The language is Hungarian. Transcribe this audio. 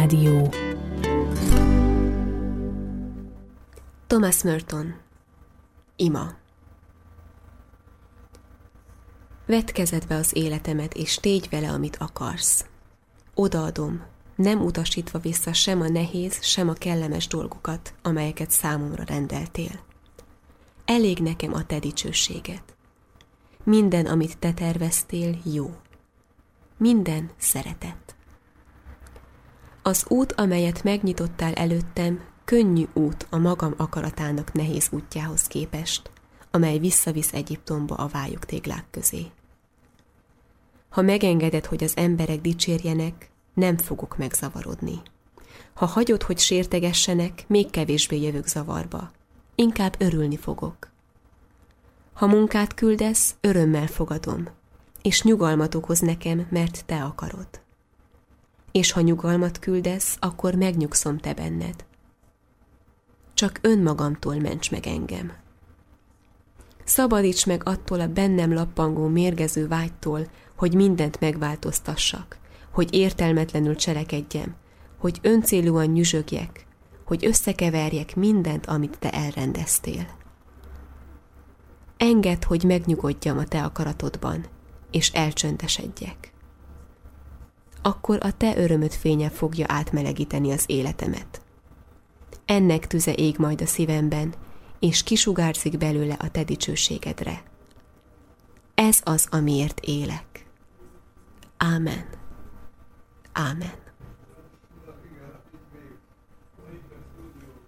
Rádió. Thomas Merton. Ima. Vedd kezedbe az életemet, és tégy vele, amit akarsz. Odaadom, nem utasítva vissza sem a nehéz, sem a kellemes dolgokat, amelyeket számomra rendeltél. Elég nekem a te dicsőséged. Minden, amit te terveztél, jó. Minden szeretet. Az út, amelyet megnyitottál előttem, könnyű út a magam akaratának nehéz útjához képest, amely visszavisz Egyiptomba a vályog téglák közé. Ha megengeded, hogy az emberek dicsérjenek, nem fogok megzavarodni. Ha hagyod, hogy sértegessenek, még kevésbé jövök zavarba. Inkább örülni fogok. Ha munkát küldesz, örömmel fogadom, és nyugalmat okoz nekem, mert te akarod. És ha nyugalmat küldesz, akkor megnyugszom te benned. Csak önmagamtól ments meg engem. Szabadíts meg attól a bennem lappangó mérgező vágytól, hogy mindent megváltoztassak, hogy értelmetlenül cselekedjem, hogy öncélúan nyüzsögjek, hogy összekeverjek mindent, amit te elrendeztél. Engedd, hogy megnyugodjam a te akaratodban, és elcsöndesedjek. Akkor a te örömöd fénye fogja átmelegíteni az életemet. Ennek tüze ég majd a szívemben, és kisugárzik belőle a te dicsőségedre. Ez az, amiért élek. Ámen. Ámen.